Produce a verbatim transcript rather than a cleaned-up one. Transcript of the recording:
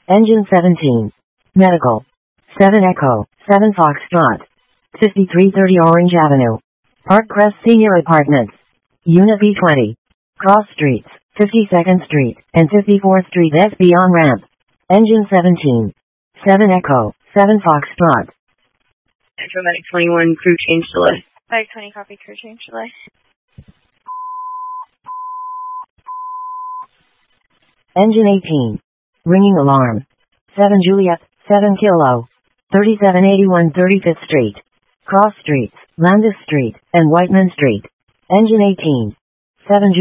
Engine seventeen. Medical. seven Echo, seven Foxtrot. fifty-three thirty Orange Avenue. Park Crest Senior Apartments. Unit B twenty. Cross Streets, fifty-second Street, and fifty-fourth Street S B on-ramp. Engine seventeen. seven Echo, seven Foxtrot. Medic twenty-one, crew change delay. Medic twenty, copy, crew change delay. Engine eighteen. Ringing alarm. seven Juliet, seven Kilo. thirty-seven eighty-one thirty-fifth Street. Cross Streets, Landis Street, and Whiteman Street. Engine eighteen. seven